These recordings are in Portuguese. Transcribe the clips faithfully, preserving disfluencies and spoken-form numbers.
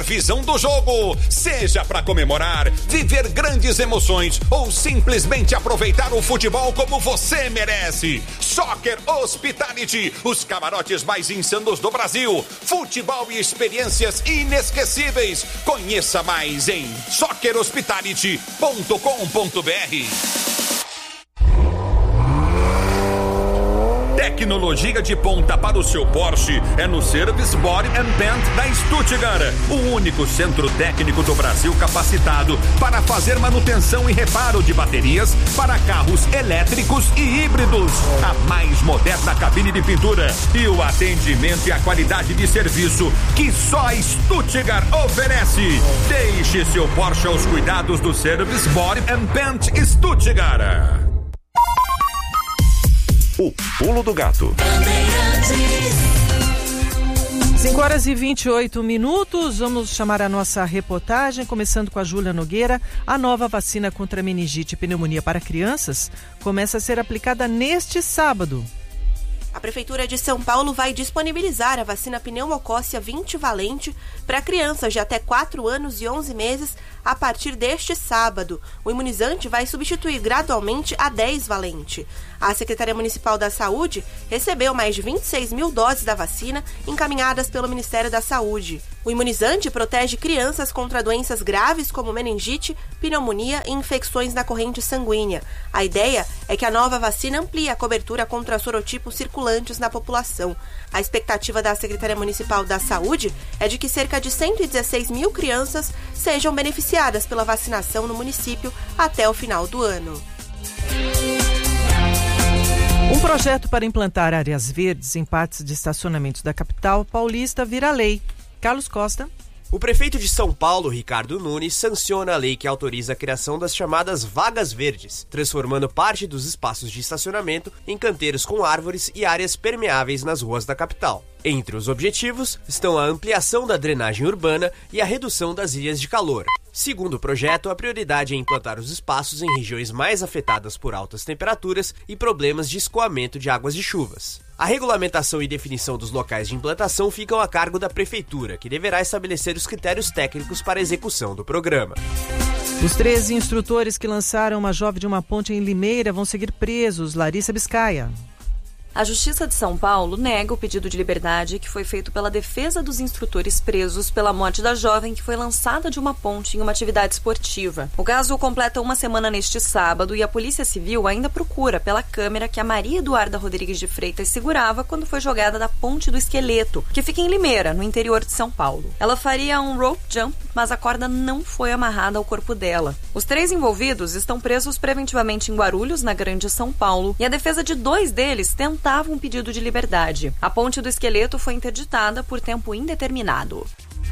visão do jogo. Seja para comemorar, viver grandes emoções ou simplesmente aproveitar o futebol como você merece. Soccer Hospitality, os camarotes mais insanos do Brasil. Futebol e experiências inesquecíveis. Conheça mais em soccer hospitality ponto com ponto b r. Tecnologia de ponta para o seu Porsche é no Service Body and Paint da Stuttgart, o único centro técnico do Brasil capacitado para fazer manutenção e reparo de baterias para carros elétricos e híbridos. A mais moderna cabine de pintura e o atendimento e a qualidade de serviço que só a Stuttgart oferece. Deixe seu Porsche aos cuidados do Service Body and Paint Stuttgart. O Pulo do Gato. cinco horas e vinte e oito minutos, vamos chamar a nossa reportagem, começando com a Júlia Nogueira. A nova vacina contra meningite e pneumonia para crianças começa a ser aplicada neste sábado. A Prefeitura de São Paulo vai disponibilizar a vacina pneumocócia vinte valente para crianças de até quatro anos e onze meses a partir deste sábado. O imunizante vai substituir gradualmente a dez valente. A Secretaria Municipal da Saúde recebeu mais de vinte e seis mil doses da vacina encaminhadas pelo Ministério da Saúde. O imunizante protege crianças contra doenças graves como meningite, pneumonia e infecções na corrente sanguínea. A ideia é que a nova vacina amplie a cobertura contra sorotipos circulantes na população. A expectativa da Secretaria Municipal da Saúde é de que cerca de cento e dezesseis mil crianças sejam beneficiadas pela vacinação no município até o final do ano. Um projeto para implantar áreas verdes em partes de estacionamentos da capital paulista vira lei. Carlos Costa. O prefeito de São Paulo, Ricardo Nunes, sanciona a lei que autoriza a criação das chamadas vagas verdes, transformando parte dos espaços de estacionamento em canteiros com árvores e áreas permeáveis nas ruas da capital. Entre os objetivos estão a ampliação da drenagem urbana e a redução das ilhas de calor. Segundo o projeto, a prioridade é implantar os espaços em regiões mais afetadas por altas temperaturas e problemas de escoamento de águas de chuvas. A regulamentação e definição dos locais de implantação ficam a cargo da Prefeitura, que deverá estabelecer os critérios técnicos para a execução do programa. Os treze instrutores que lançaram uma jovem de uma ponte em Limeira vão seguir presos. Larissa Biscaia. A Justiça de São Paulo nega o pedido de liberdade que foi feito pela defesa dos instrutores presos pela morte da jovem que foi lançada de uma ponte em uma atividade esportiva. O caso completa uma semana neste sábado e a Polícia Civil ainda procura pela câmera que a Maria Eduarda Rodrigues de Freitas segurava quando foi jogada da Ponte do Esqueleto, que fica em Limeira, no interior de São Paulo. Ela faria um rope jump, mas a corda não foi amarrada ao corpo dela. Os três envolvidos estão presos preventivamente em Guarulhos, na Grande São Paulo, e a defesa de dois deles tenta tentava um pedido de liberdade. A Ponte do Esqueleto foi interditada por tempo indeterminado.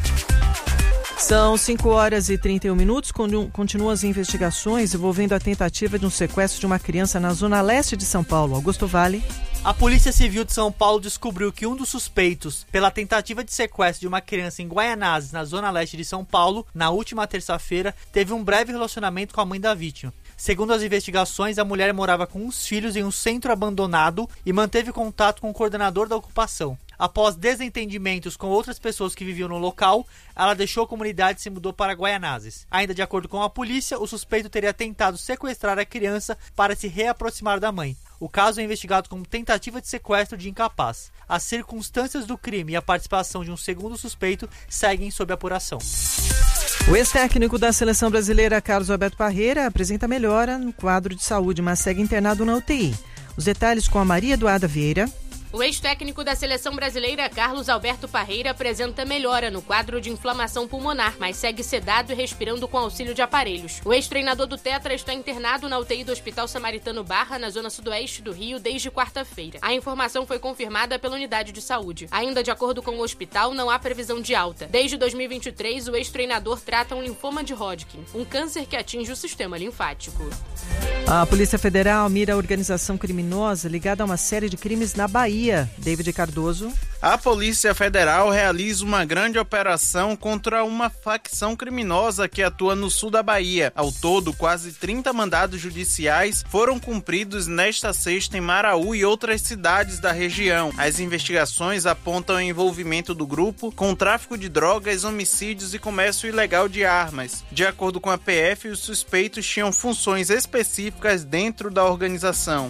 São cinco horas e trinta e um minutos. Continuam as investigações envolvendo a tentativa de um sequestro de uma criança na zona leste de São Paulo. Augusto Vale. A Polícia Civil de São Paulo descobriu que um dos suspeitos pela tentativa de sequestro de uma criança em Guaianazes, na zona leste de São Paulo, na última terça-feira, teve um breve relacionamento com a mãe da vítima. Segundo as investigações, a mulher morava com os filhos em um centro abandonado e manteve contato com o coordenador da ocupação. Após desentendimentos com outras pessoas que viviam no local, ela deixou a comunidade e se mudou para Guaianazes. Ainda de acordo com a polícia, o suspeito teria tentado sequestrar a criança para se reaproximar da mãe. O caso é investigado como tentativa de sequestro de incapaz. As circunstâncias do crime e a participação de um segundo suspeito seguem sob apuração. O ex-técnico da seleção brasileira, Carlos Alberto Parreira, apresenta melhora no quadro de saúde, mas segue internado na U T I. Os detalhes com a Maria Eduarda Vieira. O ex-técnico da seleção brasileira, Carlos Alberto Parreira, apresenta melhora no quadro de inflamação pulmonar, mas segue sedado e respirando com auxílio de aparelhos. O ex-treinador do Tetra está internado na U T I do Hospital Samaritano Barra, na zona sudoeste do Rio, desde quarta-feira. A informação foi confirmada pela unidade de saúde. Ainda de acordo com o hospital, não há previsão de alta. Desde dois mil e vinte e três, o ex-treinador trata um linfoma de Hodgkin, um câncer que atinge o sistema linfático. A Polícia Federal mira a organização criminosa ligada a uma série de crimes na Bahia. Bahia. David Cardoso. A Polícia Federal realiza uma grande operação contra uma facção criminosa que atua no sul da Bahia. Ao todo, quase trinta mandados judiciais foram cumpridos nesta sexta em Maraú e outras cidades da região. As investigações apontam o envolvimento do grupo com tráfico de drogas, homicídios e comércio ilegal de armas. De acordo com a P F, os suspeitos tinham funções específicas dentro da organização.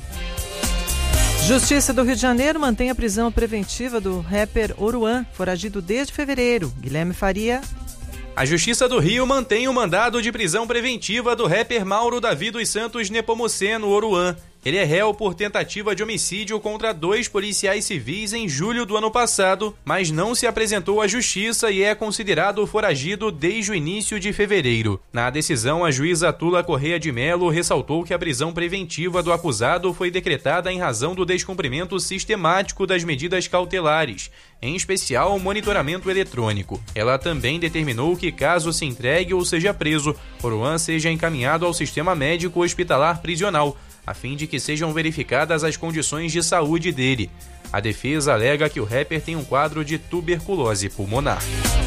Justiça do Rio de Janeiro mantém a prisão preventiva do rapper Oruan, foragido desde fevereiro. Guilherme Faria. A Justiça do Rio mantém o mandado de prisão preventiva do rapper Mauro Davi dos Santos Nepomuceno Oruan. Ele é réu por tentativa de homicídio contra dois policiais civis em julho do ano passado, mas não se apresentou à justiça e é considerado foragido desde o início de fevereiro. Na decisão, a juíza Tula Correia de Melo ressaltou que a prisão preventiva do acusado foi decretada em razão do descumprimento sistemático das medidas cautelares, em especial o monitoramento eletrônico. Ela também determinou que, caso se entregue ou seja preso, Oruan seja encaminhado ao sistema médico hospitalar prisional, a fim de que sejam verificadas as condições de saúde dele. A defesa alega que o rapper tem um quadro de tuberculose pulmonar.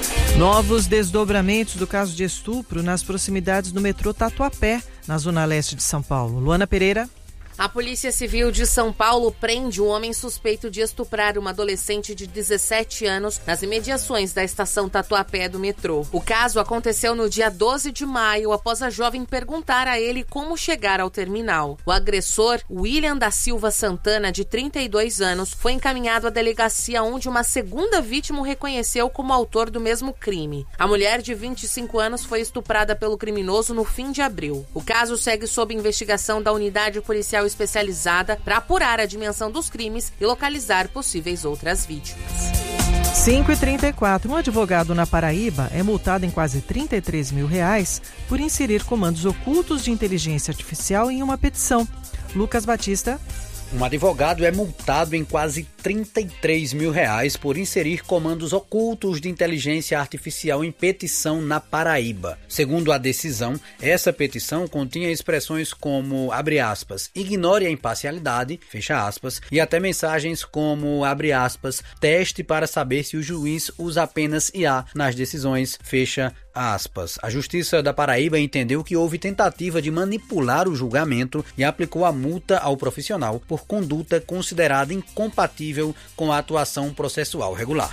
Novos desdobramentos do caso de estupro nas proximidades do metrô Tatuapé, na zona leste de São Paulo. Luana Pereira. A Polícia Civil de São Paulo prende um homem suspeito de estuprar uma adolescente de dezessete anos nas imediações da estação Tatuapé do metrô. O caso aconteceu no dia doze de maio, após a jovem perguntar a ele como chegar ao terminal. O agressor, William da Silva Santana, de trinta e dois anos, foi encaminhado à delegacia, onde uma segunda vítima o reconheceu como autor do mesmo crime. A mulher, de vinte e cinco anos, foi estuprada pelo criminoso no fim de abril. O caso segue sob investigação da Unidade Policial Especializada para apurar a dimensão dos crimes e localizar possíveis outras vítimas. cinco e trinta e quatro. Um advogado na Paraíba é multado em quase trinta e três mil reais por inserir comandos ocultos de inteligência artificial em uma petição. Lucas Batista. Um advogado é multado em quase trinta e três mil reais por inserir comandos ocultos de inteligência artificial em petição na Paraíba. Segundo a decisão, essa petição continha expressões como, abre aspas, ignore a imparcialidade, fecha aspas, e até mensagens como, abre aspas, teste para saber se o juiz usa apenas I A nas decisões, fecha aspas. A Justiça da Paraíba entendeu que houve tentativa de manipular o julgamento e aplicou a multa ao profissional por conduta considerada incompatível com a atuação processual regular.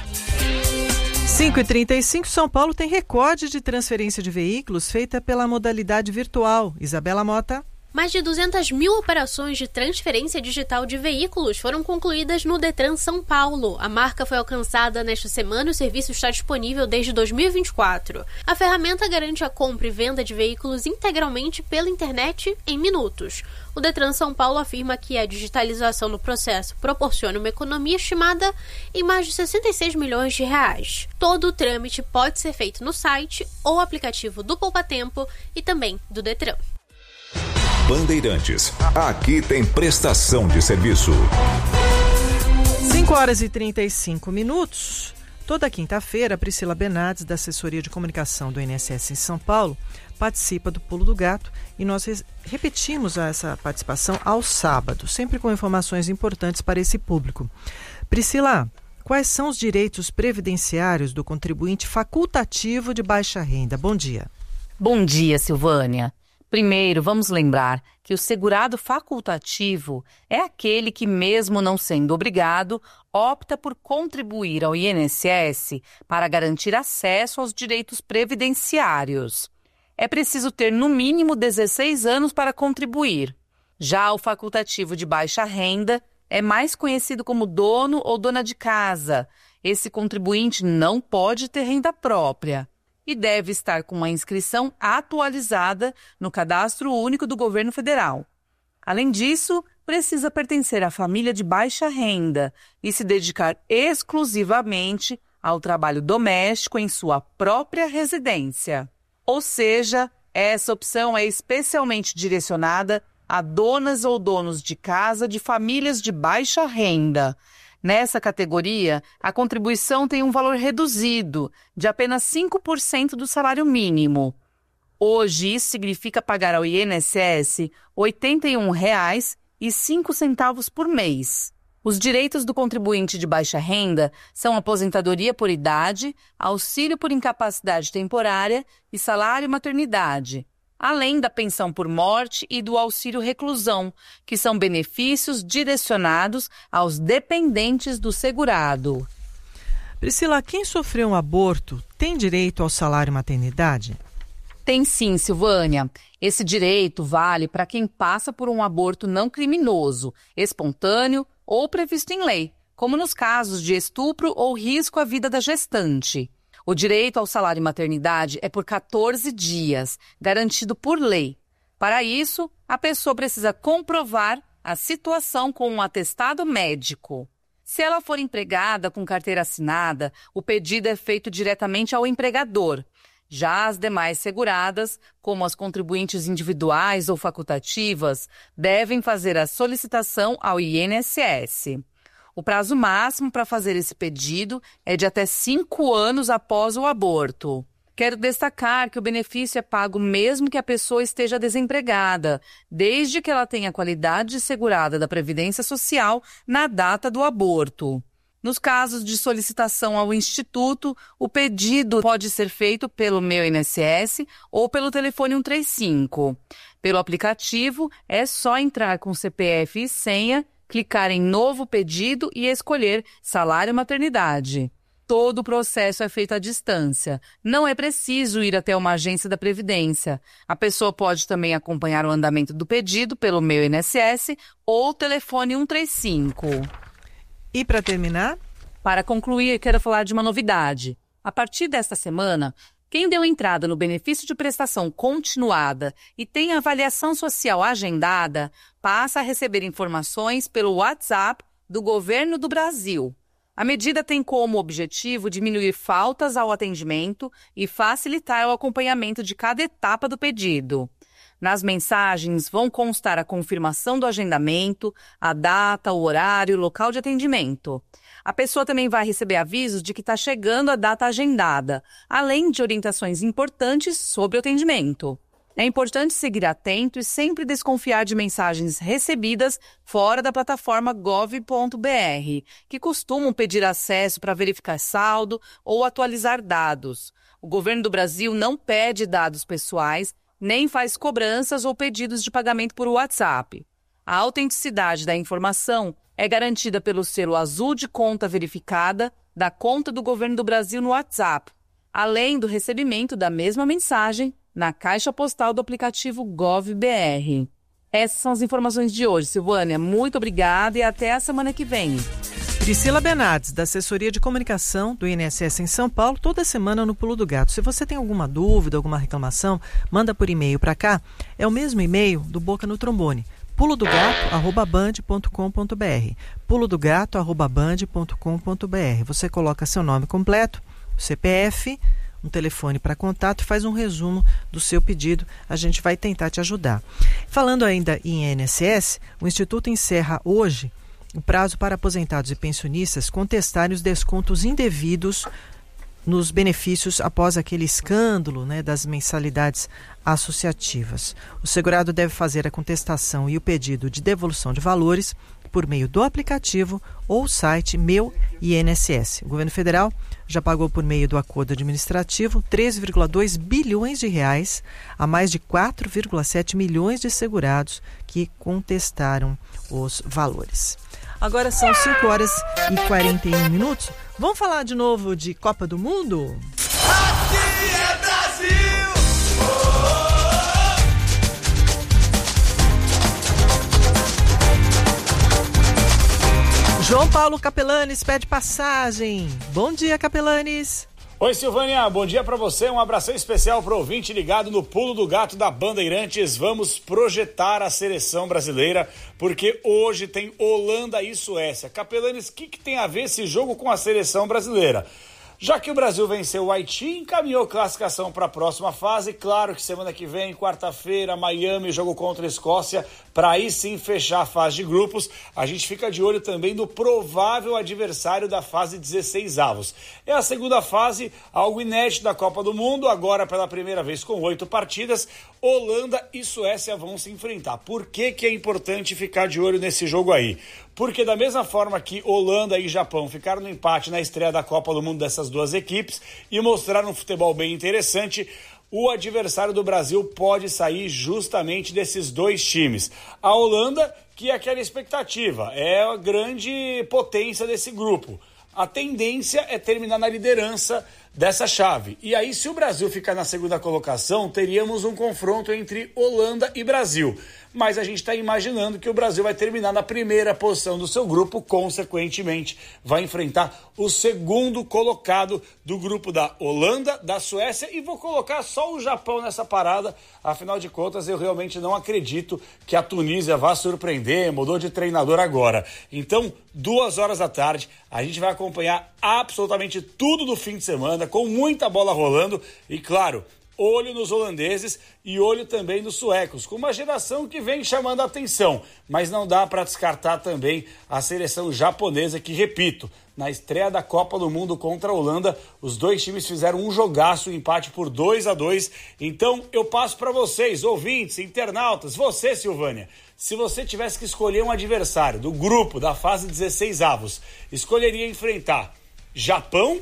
cinco e trinta e cinco. São Paulo tem recorde de transferência de veículos feita pela modalidade virtual. Isabela Mota. Mais de duzentas mil operações de transferência digital de veículos foram concluídas no Detran São Paulo. A marca foi alcançada nesta semana e o serviço está disponível desde dois mil e vinte e quatro. A ferramenta garante a compra e venda de veículos integralmente pela internet em minutos. O Detran São Paulo afirma que a digitalização do processo proporciona uma economia estimada em mais de sessenta e seis milhões de reais. Todo o trâmite pode ser feito no site ou aplicativo do Poupa Tempo e também do Detran. Bandeirantes, aqui tem prestação de serviço. cinco horas e trinta e cinco minutos. Toda quinta-feira, Priscila Bernardes, da Assessoria de Comunicação do I N S S em São Paulo, participa do Pulo do Gato e nós repetimos essa participação ao sábado, sempre com informações importantes para esse público. Priscila, quais são os direitos previdenciários do contribuinte facultativo de baixa renda? Bom dia. Bom dia, Silvânia. Primeiro, vamos lembrar que o segurado facultativo é aquele que, mesmo não sendo obrigado, opta por contribuir ao I N S S para garantir acesso aos direitos previdenciários. É preciso ter, no mínimo, dezesseis anos para contribuir. Já o facultativo de baixa renda é mais conhecido como dono ou dona de casa. Esse contribuinte não pode ter renda própria e deve estar com uma inscrição atualizada no Cadastro Único do Governo Federal. Além disso, precisa pertencer à família de baixa renda e se dedicar exclusivamente ao trabalho doméstico em sua própria residência. Ou seja, essa opção é especialmente direcionada a donas ou donos de casa de famílias de baixa renda. Nessa categoria, a contribuição tem um valor reduzido, de apenas cinco por cento do salário mínimo. Hoje, isso significa pagar ao I N S S oitenta e um reais e cinco centavos por mês. Os direitos do contribuinte de baixa renda são aposentadoria por idade, auxílio por incapacidade temporária e salário maternidade, além da pensão por morte e do auxílio reclusão, que são benefícios direcionados aos dependentes do segurado. Priscila, quem sofreu um aborto tem direito ao salário maternidade? Tem sim, Silvânia. Esse direito vale para quem passa por um aborto não criminoso, espontâneo ou previsto em lei, como nos casos de estupro ou risco à vida da gestante. O direito ao salário maternidade é por quatorze dias, garantido por lei. Para isso, a pessoa precisa comprovar a situação com um atestado médico. Se ela for empregada com carteira assinada, o pedido é feito diretamente ao empregador. Já as demais seguradas, como as contribuintes individuais ou facultativas, devem fazer a solicitação ao I N S S. O prazo máximo para fazer esse pedido é de até cinco anos após o aborto. Quero destacar que o benefício é pago mesmo que a pessoa esteja desempregada, desde que ela tenha qualidade de segurada da Previdência Social na data do aborto. Nos casos de solicitação ao Instituto, o pedido pode ser feito pelo Meu I N S S ou pelo telefone cento e trinta e cinco. Pelo aplicativo, é só entrar com C P F e senha, clicar em Novo Pedido e escolher Salário Maternidade. Todo o processo é feito à distância. Não é preciso ir até uma agência da Previdência. A pessoa pode também acompanhar o andamento do pedido pelo Meu I N S S ou telefone cento e trinta e cinco. E para terminar? Para concluir, quero falar de uma novidade. A partir desta semana, quem deu entrada no benefício de prestação continuada e tem avaliação social agendada, passa a receber informações pelo WhatsApp do Governo do Brasil. A medida tem como objetivo diminuir faltas ao atendimento e facilitar o acompanhamento de cada etapa do pedido. Nas mensagens vão constar a confirmação do agendamento, a data, o horário e o local de atendimento. A pessoa também vai receber avisos de que está chegando a data agendada, além de orientações importantes sobre o atendimento. É importante seguir atento e sempre desconfiar de mensagens recebidas fora da plataforma gov ponto br, que costumam pedir acesso para verificar saldo ou atualizar dados. O Governo do Brasil não pede dados pessoais, nem faz cobranças ou pedidos de pagamento por WhatsApp. A autenticidade da informação é garantida pelo selo azul de conta verificada da conta do Governo do Brasil no WhatsApp, além do recebimento da mesma mensagem na caixa postal do aplicativo GovBR. Essas são as informações de hoje, Silvânia. Muito obrigada e até a semana que vem. Priscila Bernardes, da Assessoria de Comunicação do I N S S em São Paulo, toda semana no Pulo do Gato. Se você tem alguma dúvida, alguma reclamação, manda por e-mail para cá. É o mesmo e-mail do Boca no Trombone, pulo do gato arroba band ponto com ponto br, pulo do gato arroba band ponto com ponto br. Você coloca seu nome completo, C P F, um telefone para contato e faz um resumo do seu pedido. A gente vai tentar te ajudar. Falando ainda em I N S S, o Instituto encerra hoje o prazo para aposentados e pensionistas contestarem os descontos indevidos nos benefícios após aquele escândalo, né, das mensalidades associativas. O segurado deve fazer a contestação e o pedido de devolução de valores por meio do aplicativo ou site Meu I N S S. O governo federal já pagou por meio do acordo administrativo treze vírgula dois bilhões de reais a mais de quatro vírgula sete milhões de segurados que contestaram os valores. Agora são cinco horas e quarenta e um minutos. Vamos falar de novo de Copa do Mundo? Aqui é Brasil! João Paulo Capelanes pede passagem. Bom dia, Capelanes. Oi, Silvânia, bom dia pra você, um abração especial pro ouvinte ligado no Pulo do Gato da Bandeirantes. Vamos projetar a seleção brasileira, porque hoje tem Holanda e Suécia. Capelanes, o que, que tem a ver esse jogo com a seleção brasileira? Já que o Brasil venceu o Haiti, encaminhou classificação para a próxima fase. Claro que semana que vem, quarta-feira, Miami, jogo contra a Escócia, para aí sim fechar a fase de grupos. A gente fica de olho também no provável adversário da fase dezesseis avos. É a segunda fase, algo inédito da Copa do Mundo, agora pela primeira vez com oito partidas. Holanda e Suécia vão se enfrentar. Por que que é importante ficar de olho nesse jogo aí? Porque da mesma forma que Holanda e Japão ficaram no empate na estreia da Copa do Mundo dessas duas equipes e mostraram um futebol bem interessante, o adversário do Brasil pode sair justamente desses dois times. A Holanda, que é aquela expectativa, é a grande potência desse grupo. A tendência é terminar na liderança dessa chave. E aí, se o Brasil ficar na segunda colocação, teríamos um confronto entre Holanda e Brasil. Mas a gente está imaginando que o Brasil vai terminar na primeira posição do seu grupo, consequentemente, vai enfrentar o segundo colocado do grupo da Holanda, da Suécia, e vou colocar só o Japão nessa parada. Afinal de contas, eu realmente não acredito que a Tunísia vá surpreender, mudou de treinador agora. Então, duas horas da tarde, a gente vai acompanhar absolutamente tudo do fim de semana, com muita bola rolando e, claro, olho nos holandeses e olho também nos suecos, com uma geração que vem chamando a atenção, mas não dá para descartar também a seleção japonesa que, repito, na estreia da Copa do Mundo contra a Holanda, os dois times fizeram um jogaço, um empate por dois a dois. Então eu passo para vocês, ouvintes, internautas, você, Silvânia, se você tivesse que escolher um adversário do grupo da fase dezesseis avos, escolheria enfrentar Japão,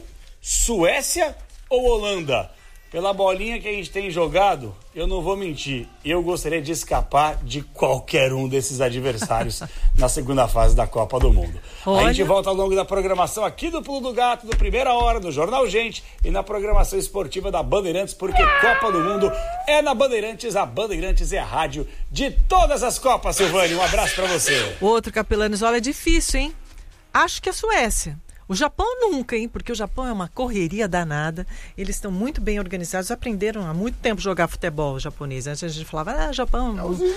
Suécia ou Holanda? Pela bolinha que a gente tem jogado, eu não vou mentir, eu gostaria de escapar de qualquer um desses adversários na segunda fase da Copa do Mundo. Olha. A gente volta ao longo da programação aqui do Pulo do Gato, do Primeira Hora, no Jornal Gente e na programação esportiva da Bandeirantes, porque Copa do Mundo é na Bandeirantes, a Bandeirantes é a rádio de todas as Copas, Silvânia. Um abraço pra você. Outro Capelanes, olha, é difícil, hein? Acho que a Suécia. O Japão nunca, hein? Porque o Japão é uma correria danada. Eles estão muito bem organizados. Aprenderam há muito tempo a jogar futebol japonês. Antes a gente falava, ah, Japão...